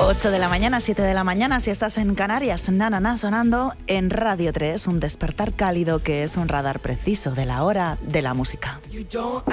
8 de la mañana, 7 de la mañana, si estás en Canarias, na, sonando en Radio 3, un despertar cálido que es un radar preciso de la hora de la música.